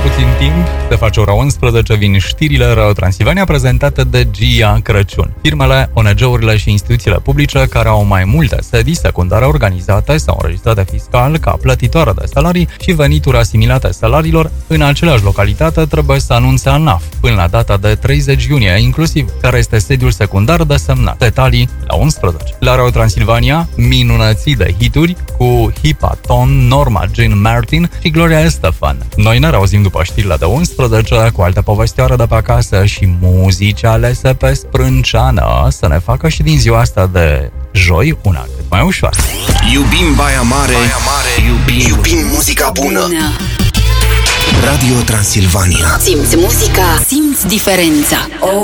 puțin timp, se face ora 11, vin știrile Radio Transilvania prezentate de Gia Crăciun. Firmele, ONG-urile și instituțiile publice care au mai multe sedii secundare organizate sau înregistrate fiscal ca plătitoare de salarii și venituri asimilate salariilor în aceleași localitate trebuie să anunțe ANAF până la data de 30 iunie, inclusiv care este sediul secundar desemnat. Detalii la 11. La Radio Transilvania, minunății de hituri cu Hipa Ton, Norma Jean Martin și Gloria Estefan. Noi ne reauzim după știrile de 11 cu alte povestioare de pe acasă și muzici alese pe sprânceană să ne facă și din ziua asta de joi una cât mai ușoară. Iubim Baia Mare, iubim muzica bună. Radio Transilvania. Simți muzica, simți diferența.